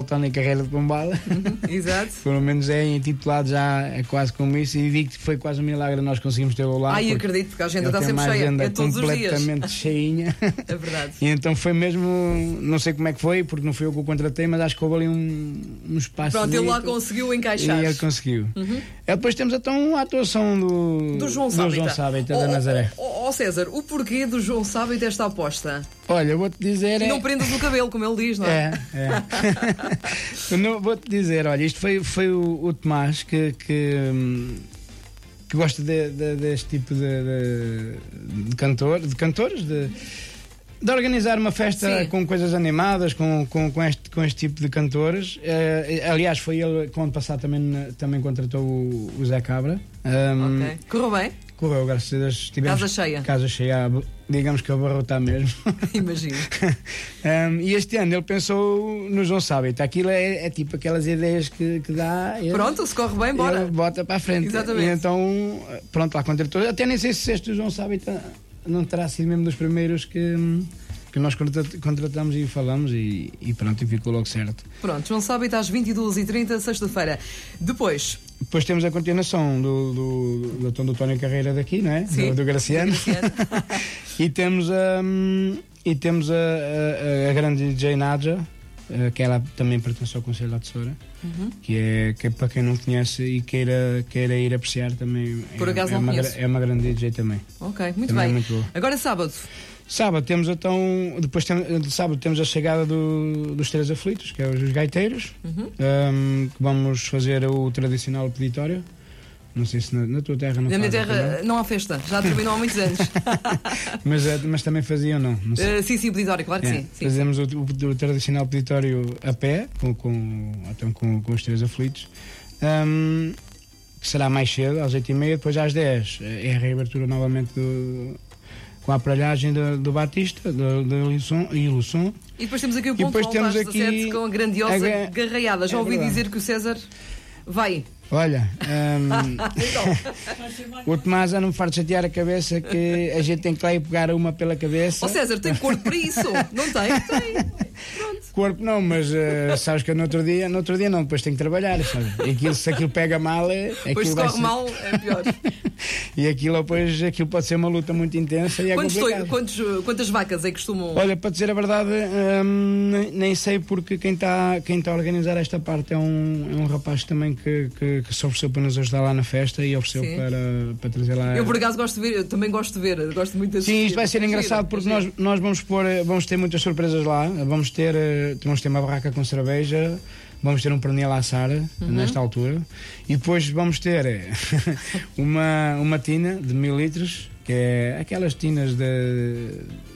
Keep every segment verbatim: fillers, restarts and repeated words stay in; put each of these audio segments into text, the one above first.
Tony Carreira de Pombal. Uhum, exato. Pelo menos é intitulado já é quase como isso, e digo que foi quase um milagre nós conseguimos tê-lo lá. Ai, acredito, porque a agenda está sempre cheia, agenda é todos os dias. Completamente cheinha. É verdade. E então foi mesmo, não sei como é que foi, porque não fui eu que o contratei, mas acho que houve ali um, um espaço. Pronto, ele lá conseguiu encaixar. E ele conseguiu. Uhum. E depois temos então a atuação do, do João do Sábita, João Sábita oh, da Nazaré. Ó oh, oh, César, o porquê do João Sábita esta aposta? Olha, vou-te dizer... E é... não prendas o cabelo, como ele diz, não é? É, é. Não, vou-te dizer, olha, isto foi, foi o, o Tomás que, que, que gosta de, de, deste tipo de, de, de, cantor, de cantores, de, de organizar uma festa. Sim. Com coisas animadas, com, com, com, este, com este tipo de cantores. É, aliás, foi ele que ano passado também, também contratou o, o Zé Cabra. Um, ok. Correu bem? Correu, graças a Deus. Tivemos casa cheia. Casa cheia, digamos que abarrotar mesmo. Imagino. um, e este ano ele pensou no João Sábita. Aquilo é, é tipo aquelas ideias que, que dá. Ele, pronto, se corre bem, bora. Ele bota para a frente. Exatamente. E então, pronto, lá contratou. Até nem sei se este João Sábita não terá sido mesmo dos primeiros que, que nós contratamos e falamos, e, e pronto, e ficou logo certo. Pronto, João Sábita às vinte e duas e trinta, sexta-feira. Depois. Depois temos a continuação do, do, do, do Tony Carreira daqui, não é? Sim, do, do Graciano. Do Graciano. e temos, um, e temos a, a, a grande D J Nadja, que ela também pertence ao Conselho da Tesoura, uhum. que, é, que é para quem não conhece e queira, queira ir apreciar também. Por é, acaso é, não uma, conheço. é uma grande D J também. Ok, muito também bem. É muito boa. Agora sábado. Sábado temos então, depois tem, de sábado temos a chegada do, dos Três Aflitos, que é os gaiteiros, uhum. um, que vamos fazer o tradicional peditório. Não sei se na, na tua terra não Na minha terra também. Não há festa, já terminou há muitos anos. mas, mas também faziam, não? não uh, sim, sim, peditório, claro que é, sim, sim. Fazemos o, o, o tradicional peditório a pé, com, com, então, com, com os Três Aflitos, um, que será mais cedo, às oito e meia, depois às dez é a reabertura novamente do, com a aparelhagem do, do Batista, do, do Ilusson. E depois temos aqui o ponto alto às dezassete com a grandiosa a, garraiada. Já é ouvi verdade. dizer que o César vai. Olha, um, o Tomás já não me faz chatear a cabeça, que a gente tem que lá ir pegar uma pela cabeça. Ó oh, César, tem corpo para isso? Não tem? Tem. Pronto. Corpo não, mas uh, sabes que no outro dia, no outro dia não, depois tem que trabalhar, sabe? E aquilo, se aquilo pega mal, é, depois se corre ser... mal é pior. E aquilo, depois, aquilo pode ser uma luta muito intensa e é quantos complicado. Quantos, quantas vacas é que costumam... Olha, para dizer a verdade, um, nem, nem sei, porque quem está quem tá a organizar esta parte é um, é um rapaz também que, que, que se ofereceu para nos ajudar lá na festa e ofereceu para, para trazer lá... Eu por acaso gosto de ver, eu também gosto de ver, gosto muito de assistir. Sim, isto vai ser engraçado porque nós, nós vamos, pôr, vamos ter muitas surpresas lá, vamos ter, vamos ter uma barraca com cerveja, vamos ter um pernil à assar, uhum. nesta altura, e depois vamos ter uma, uma tina de mil litros, que é aquelas tinas de...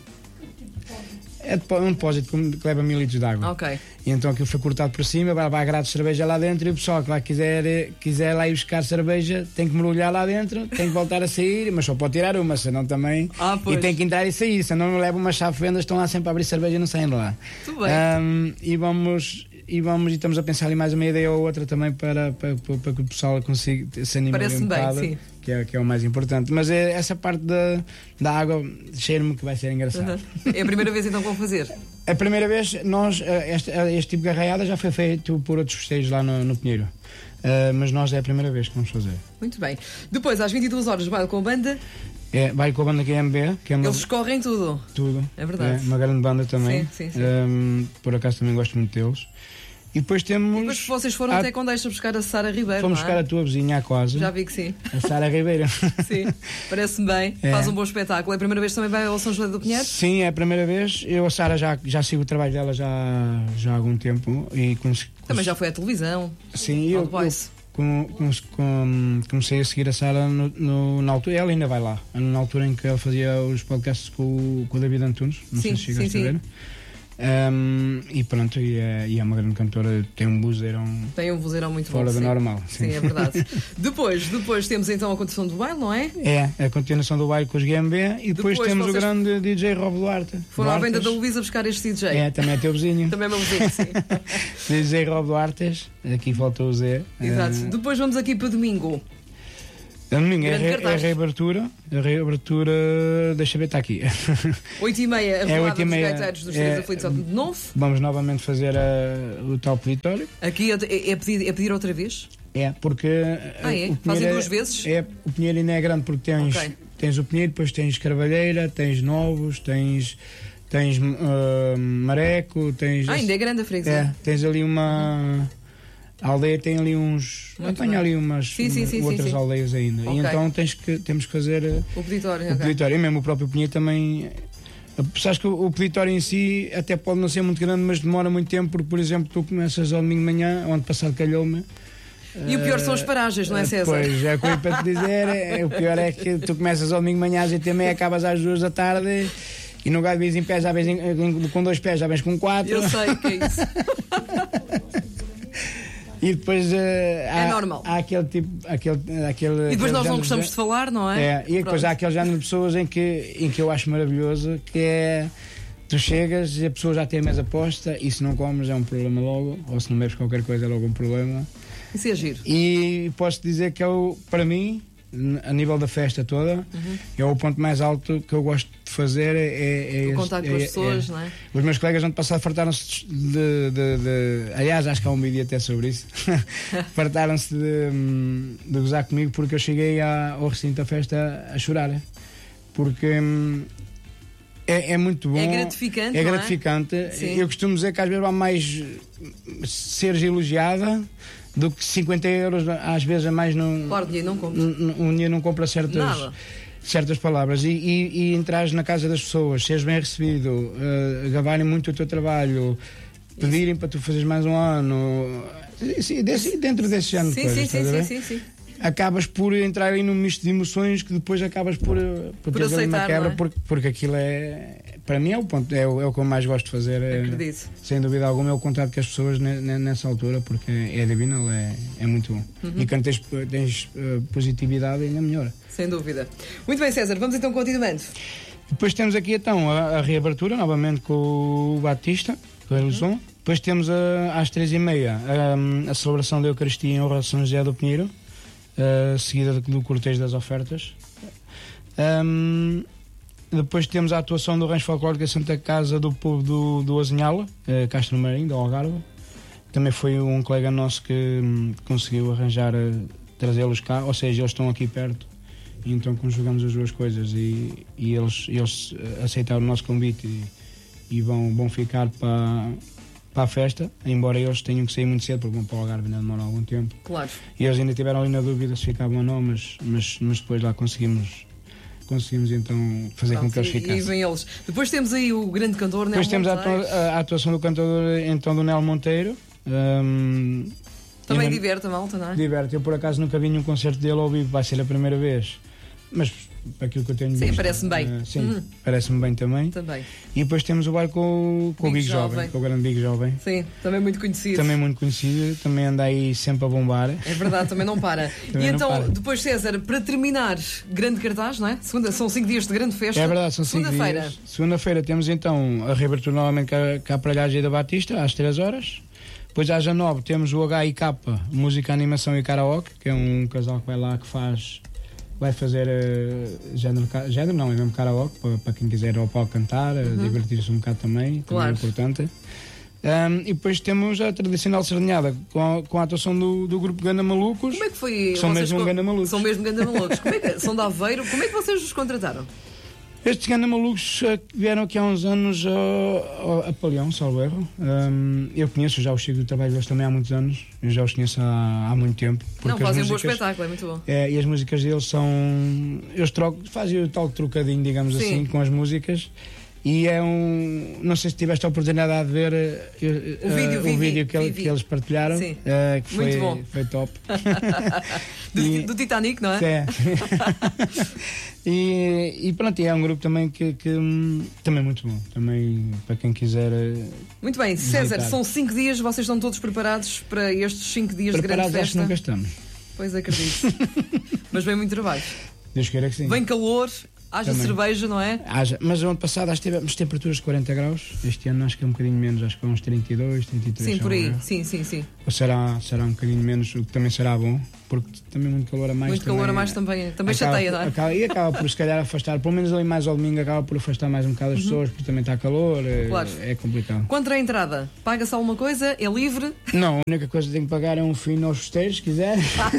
é um depósito que leva mil litros de água. Ok. E então aquilo foi cortado por cima, vai, vai grade de cerveja lá dentro, e o pessoal que lá quiser, quiser lá ir buscar cerveja tem que mergulhar lá dentro, tem que voltar a sair, mas só pode tirar uma, senão também... Ah, e tem que entrar e sair, senão não levam uma chave de vendas, estão lá sempre a abrir cerveja e não saem de lá. Tudo bem. Um, e vamos... E, vamos, e estamos a pensar ali mais uma ideia ou outra também para, para, para, para que o pessoal consiga se animar um bocado, bem, sim. que, é, que é o mais importante. Mas é, essa parte da, da água cheira-me que vai ser engraçado. Uhum. É a primeira vez então que vão fazer? A primeira vez, nós, este, este tipo de garraiada já foi feito por outros festejos lá no, no Pinheiro. Uh, mas nós é a primeira vez que vamos fazer. Muito bem. Depois, às vinte e duas horas, baile com a banda. É, vai com a banda Q M B. Que é uma, Eles correm tudo. Tudo. É verdade. É uma grande banda também. Sim, sim, sim. Um, por acaso também gosto muito deles. E depois temos... E depois vocês foram a... até quando deixa buscar a Sara Ribeiro, Fomos não é? buscar a tua vizinha à quase. Já vi que sim. A Sara Ribeiro. Sim, parece-me bem. É. Faz um bom espetáculo. É a primeira vez que também vai ao São José do Pinheiro? Sim, é a primeira vez. Eu, a Sara, já, já sigo o trabalho dela já, já há algum tempo. E com, também com... já foi à televisão. Sim, eu, eu com, com, com, comecei a seguir a Sara no, no, na altura. Ela ainda vai lá. Na altura em que ela fazia os podcasts com, com o David Antunes. Não sim, sei se chegaste sim, a ver. Sim. Um, e pronto, e é, e é uma grande cantora, tem um vozeirão, tem um vozeirão muito fora bom, do sim. normal. Sim, sim, é verdade. depois, depois temos então a continuação do baile, não é? É, a continuação do baile com os G M B e depois, depois temos o grande D J Rob Duarte. Foram à venda da Luísa buscar este D J. É, também é teu vizinho. Também é meu vizinho, sim. D J Rob Duarte, aqui faltou o Z. Exato. Uh... Depois vamos aqui para domingo. A domingo é, re, é a reabertura. A reabertura, deixa eu ver, está aqui. oito e meia, a revelada é dos gaiteiros dos Três Aflitos de novo. Vamos novamente fazer a, o tal peditório. Aqui é, é, pedir, é pedir outra vez? É, porque... Ah, é? Fazem duas vezes? É, o Pinheiro ainda é grande porque tens, okay. tens o Pinheiro, depois tens Carvalheira, tens Novos, tens... Tens uh, Mareco, tens... Ah, ainda é grande a freguesia. É, tens ali uma... Uhum. A aldeia tem ali uns... Apanha ali umas sim, sim, sim, outras sim, sim. aldeias ainda. Okay. E então tens que, temos que fazer... O peditório. O peditório. Okay. E mesmo o próprio Pinheiro também... Sabes que o, o peditório em si até pode não ser muito grande, mas demora muito tempo, porque, por exemplo, tu começas ao domingo de manhã, onde passado calhou-me... E o pior são as paragens, não é, César? Pois, é o que eu ia para te dizer. É, o pior é que tu começas ao domingo de manhã às oito e meia, acabas às duas da tarde... E no lugar de vez em pé, já vens em, com dois pés, já vens com quatro. Eu sei que é isso. E depois uh, há, é normal. Há aquele tipo. Aquele, aquele, e depois nós não gostamos de, de falar, não é? É, e depois Pronto. Há aquele género de pessoas em que, em que eu acho maravilhoso, que é. Tu chegas e a pessoa já tem a mesa posta e se não comes é um problema logo, ou se não bebes qualquer coisa é logo um problema. Isso é giro. E posso dizer que eu, para mim, a nível da festa toda, uhum. é o ponto mais alto que eu gosto de fazer. É, é o contato é, com as pessoas, é, não é? Os meus colegas ano passado fartaram-se de, de, de. Aliás, acho que há um vídeo até sobre isso. Fartaram-se de, de gozar comigo porque eu cheguei à, ao recinto da festa a chorar. Porque é, é muito bom. É gratificante. É não gratificante. É? Eu costumo dizer que às vezes há mais seres elogiada do que cinquenta euros, às vezes a mais não. Claro, o dinheiro não compra. O dinheiro não compra certas, certas palavras. E, e, e entrares na casa das pessoas, seres bem recebido, uh, gabarem muito o teu trabalho, pedirem Isso. para tu fazeres mais um ano. Sim, desse, dentro desse género sim, de coisas. Sim, sim, sim, sim, sim. Acabas por entrar aí num misto de emoções que depois acabas por, por, por ter uma quebra, é? porque, porque aquilo é. Para mim é o ponto, é o, é o que eu mais gosto de fazer. É, Acredito. Sem dúvida alguma, é o contato com as pessoas ne, ne, nessa altura, porque é divino, é, é muito bom. Uhum. E quando tens, tens uh, positividade, ainda melhor. Sem dúvida. Muito bem, César, vamos então continuando. Depois temos aqui então a, a reabertura, novamente com o Batista, com a ilusão. Uhum. Depois temos a, às três e meia a, a celebração da Eucaristia em honra de São José do Pinheiro, uh, seguida do cortejo das ofertas. Um, Depois temos a atuação do Rancho Folclórico da Santa Casa do Povo do, do Azinhala, eh, Castro Marinho, do Algarve. Também foi um colega nosso que hum, conseguiu arranjar, uh, trazê-los cá, ou seja, eles estão aqui perto, e então conjugamos as duas coisas e, e eles, eles aceitaram o nosso convite e, e vão, vão ficar para, para a festa, embora eles tenham que sair muito cedo, porque vão para o Algarve ainda demora algum tempo. Claro. E eles ainda tiveram ali na dúvida se ficavam ou não, mas, mas, mas depois lá conseguimos... conseguimos então fazer Pronto, com que eles ficassem. E vêm eles. Depois temos aí o grande cantor Nel Monteiro. Depois temos a, a, a atuação do cantor então do Nel Monteiro. Um, Também diverte a malta, não é? Diverte. Eu por acaso nunca vi nenhum concerto dele ao vivo, vai ser a primeira vez. Mas para aquilo que eu tenho Sim, visto, parece-me bem. Uh, sim, uhum. parece-me bem também. Também. E depois temos o baile com, com Big o Big Jovem, Jovem, com o grande Big Jovem. Sim, também muito conhecido. Também muito conhecido, também anda aí sempre a bombar. É verdade, também não para. também e então, para. Depois, César, para terminar, grande cartaz, não é? Segunda, são cinco dias de grande festa. É verdade, são cinco Segunda-feira. dias. Segunda-feira temos então a reabertura novamente com a aparelhagem da Batista, às três horas. Depois às nove temos o H I K, Música, Animação e Karaoke, que é um casal que vai lá que faz... vai fazer uh, género, género não, é mesmo karaoke, para, para quem quiser ou pode cantar, uhum. divertir-se um bocado também, claro. Também é importante. Um, e depois temos a tradicional sardinhada com a, com a atuação do, do grupo Ganda Malucos. Como é que foi? São mesmo co- Ganda Malucos. São mesmo Ganda Malucos. Como é que, são de Aveiro. Como é que vocês os contrataram? Estes Ganda Malucos uh, vieram aqui há uns anos uh, a Paleão, salvo erro. Um, eu conheço já o Chico do trabalho deles também há muitos anos. Eu já os conheço há, há muito tempo. Não, fazem um bom espetáculo, é muito bom. É, e as músicas deles são... Eles trocam, fazem o tal trocadinho, digamos Sim. assim, com as músicas. E é um... Não sei se tiveste a oportunidade de ver uh, o vídeo, uh, vi, o vídeo vi, que, vi, que eles partilharam. Sim. Uh, que foi, muito bom. Foi top. do, e, do Titanic, não é? É. e, e pronto, é um grupo também que, que também muito bom. Também para quem quiser. Muito bem, visitar. César, são cinco dias, vocês estão todos preparados para estes cinco dias preparados, de grande festa? Acho que nunca estamos. Pois acredito. Mas vem muito trabalho. Deus queira que sim. Vem calor. Haja também. cerveja, não é? Haja. Mas o ano passado acho que tivemos temperaturas de quarenta graus. Este ano acho que é um bocadinho menos, acho que é uns trinta e dois, trinta e três. Sim, por aí. Sim, sim, sim. Ou será, será um bocadinho menos, o que também será bom, porque também muito calor a mais. Muito também, calor a mais também, também acaba, chateia, não é? Acaba, e acaba por se calhar afastar, pelo menos ali mais ao domingo, acaba por afastar mais um bocado as uhum. pessoas, porque também está calor, claro. é, é complicado. Quanto à entrada, paga-se alguma coisa? É livre? Não, a única coisa que tenho que pagar é um fino aos festeiros, se quiser.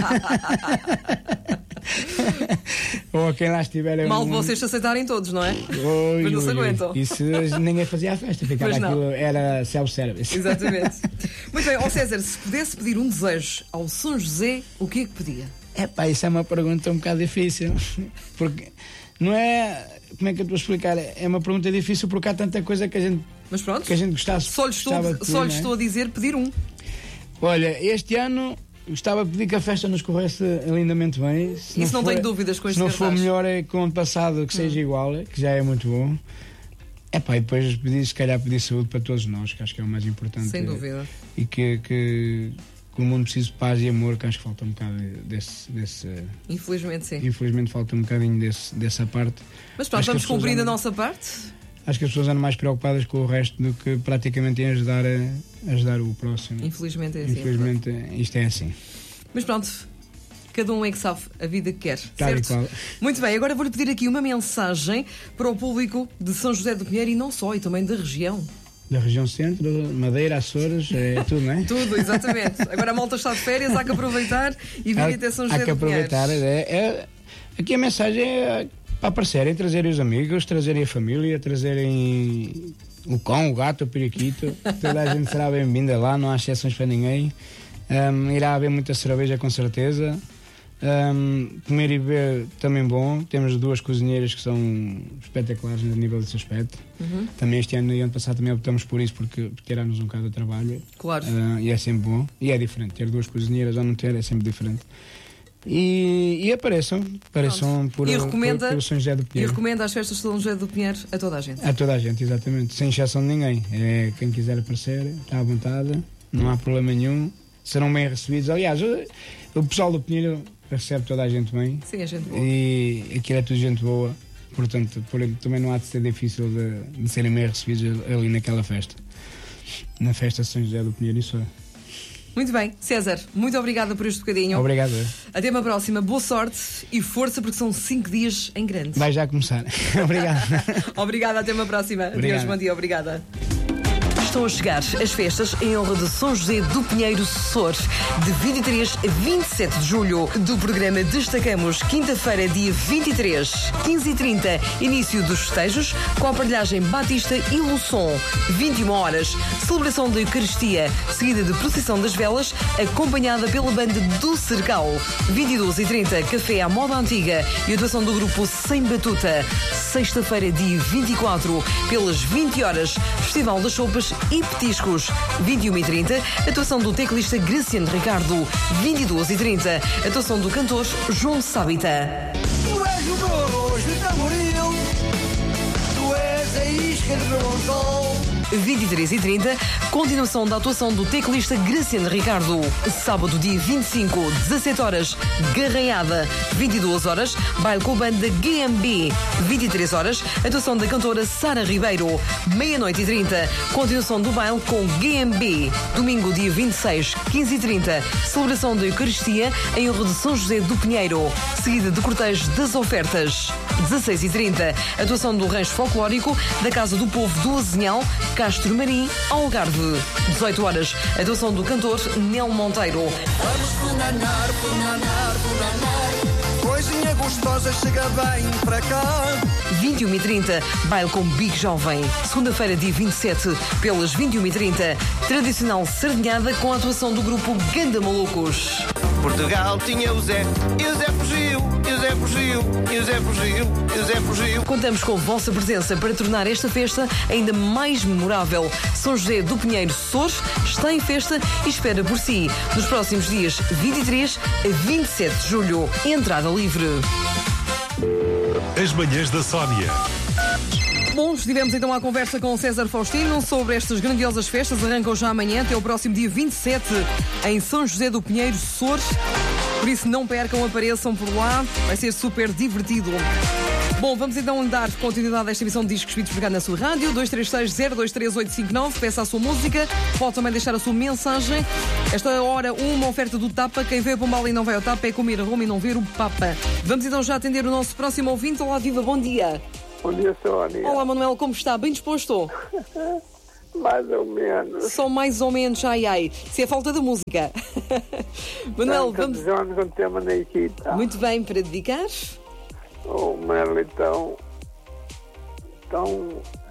Ou a quem lá estiver. É Mal um... vocês se aceitarem todos, não é? Oi, mas não oi, se aguentam. Isso ninguém fazia a festa, ficava aquilo, era self-service. Exatamente. Muito bem, ó César, se pudesse pedir um desejo ao São José, o que é que pedia? É pá, isso é uma pergunta um bocado difícil. Porque não é. Como é que eu estou a explicar? É uma pergunta difícil porque há tanta coisa que a gente. Mas pronto, que a gente gostasse. Só lhe estou, pedir, só lhe é? estou a dizer pedir um. Olha, este ano gostava de pedir que a festa nos corresse lindamente bem. Se Isso não, não for, tenho dúvidas com este Se não for cartaz. melhor é que o ano passado que seja hum. igual, que já é muito bom. É pá, e depois pedir, se calhar pedir saúde para todos nós, que acho que é o mais importante. Sem dúvida. E que, que, que o mundo precisa de paz e amor, que acho que falta um bocado desse. desse Infelizmente, sim. Infelizmente falta um bocadinho desse, dessa parte. Mas pronto, vamos cumprindo a nossa parte. Acho que as pessoas andam mais preocupadas com o resto do que praticamente em ajudar, a, ajudar o próximo. Infelizmente é assim. Infelizmente é isto é assim. Mas pronto, cada um é que sabe a vida que quer. Tal certo? E qual. Muito bem, agora vou-lhe pedir aqui uma mensagem para o público de São José do Pinheiro e não só, e também da região. Da região centro, Madeira, Açores, é tudo, não é? Tudo, exatamente. Agora a malta está de férias, há que aproveitar e vir há, até São José do Pinheiro. Há que aproveitar, é, é, aqui a mensagem é para aparecerem, trazerem os amigos, trazerem a família, trazerem o cão, o gato, o periquito. Toda a gente será bem-vinda lá, não há exceções para ninguém. Um, irá haver muita cerveja, com certeza. Um, comer e beber também bom. Temos duas cozinheiras que são espetaculares a nível desse aspecto. Uhum. Também este ano e ano passado também optamos por isso, porque tirar-nos um bocado de trabalho. Claro. Uh, e é sempre bom. E é diferente. Ter duas cozinheiras ou não ter é sempre diferente. E, e apareçam, apareçam por, e recomenda, por, por São José do Pinheiro. E recomenda as festas de São José do Pinheiro a toda a gente. A toda a gente, exatamente. Sem exceção de ninguém. É, quem quiser aparecer, está à vontade, não há problema nenhum. Serão bem recebidos. Aliás, o pessoal do Pinheiro recebe toda a gente bem. Sim, é gente boa. E aquilo é tudo gente boa. Portanto, por, também não há de ser difícil de, de serem bem recebidos ali naquela festa. Na festa de São José do Pinheiro, isso é. Muito bem, César, muito obrigada por este bocadinho. Obrigado. Até uma próxima, boa sorte e força, porque são cinco dias em grande. Vai já começar. Obrigado. Obrigada, até uma próxima. Obrigado. Adeus, bom dia, obrigada. Estão a chegar as festas em honra de São José do Pinheiro Açores, de vinte e três a vinte e sete de julho. Do programa destacamos quinta-feira, dia vinte e três, quinze e trinta, início dos festejos, com a aparelhagem Batista e Luçon. vinte e uma horas, celebração da Eucaristia, seguida de procissão das velas, acompanhada pela banda do Cercal. vinte e duas e trinta, café à moda antiga e atuação do grupo Sem Batuta. Sexta-feira, dia vinte e quatro, pelas vinte horas, Festival das Sopas e Petiscos. vinte e uma e trinta, atuação do teclista Graciano Ricardo. vinte e duas e trinta, atuação do cantor João Sábita. Tu és o meu arroz de tamboril, tu és a isca do meu anzol. vinte e três e trinta, continuação da atuação do teclista Graciano Ricardo. Sábado, dia vinte e cinco, dezassete horas, Garranhada. vinte e duas horas, baile com a banda G M B. vinte e três horas, atuação da cantora Sara Ribeiro. Meia-noite e trinta, continuação do baile com G M B. Domingo, dia vinte e seis, quinze e trinta, celebração da Eucaristia em honra de São José do Pinheiro, seguida de cortejo das ofertas. dezasseis e trinta, atuação do rancho folclórico da Casa do Povo do Azinhal, Castro Marim, Algarve. dezoito horas, atuação do cantor Nel Monteiro. Vamos funanar, funanar, funanar, coisinha gostosa chega bem para cá. vinte e uma e trinta, baile com Big Jovem. Segunda-feira, dia vinte e sete, pelas vinte e uma e trinta, tradicional sardinhada com a atuação do grupo Ganda Malucos. Portugal tinha o Zé, e o Zé fugiu, e o Zé fugiu, e o Zé fugiu, e o Zé fugiu. Contamos com a vossa presença para tornar esta festa ainda mais memorável. São José do Pinheiro Açores está em festa e espera por si nos próximos dias vinte e três a vinte e sete de julho. Entrada livre. As manhãs da Sónia. Bom, estivemos então à conversa com o César Faustino sobre estas grandiosas festas. Arrancam já amanhã até o próximo dia vinte e sete em São José do Pinheiro Açores. Por isso não percam, apareçam por lá. Vai ser super divertido. Bom, vamos então dar continuidade a esta emissão de Discos Feitos por cá na sua rádio. dois três seis, zero dois três oito cinco nove. Peça a sua música. Pode também deixar a sua mensagem. Esta hora, uma oferta do Tapa. Quem veio para o mal e não vai ao Tapa é comer a Roma e não ver o Papa. Vamos então já atender o nosso próximo ouvinte. Olá, viva, bom dia. Bom dia, Sónia. Olá, Manuel, como está? Bem disposto? Mais ou menos. Só mais ou menos, ai ai. Se é falta da música. Manuel, vamos... Jones, um tema na equipa. Muito bem, para dedicar? O Merlin tão... tão...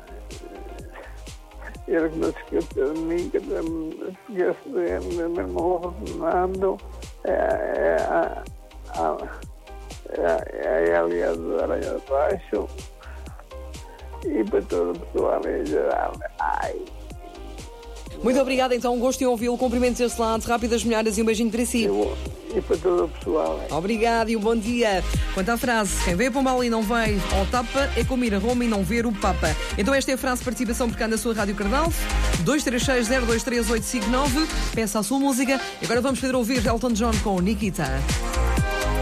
Ele que não se esqueceu de mim, que não se esquece de meu irmão Fernando, é, é, a, a, é a Eliadora aí abaixo, e para todo o pessoal em geral. Ai. Muito obrigada, então, um gosto em ouvi-lo. Cumprimentos deste lado, rápidas melhoras e um beijinho para si. Eu, e para todo o pessoal. Hein? Obrigado e um bom dia. Quanto à frase, quem veio para o mal e não vai ao Tapa é comer a Roma e não ver o Papa. Então esta é a frase de participação por cá na sua Rádio Cardal. dois três seis, zero dois três oito cinco nove. Peça a sua música. E agora vamos fazer ouvir Elton John com Nikita.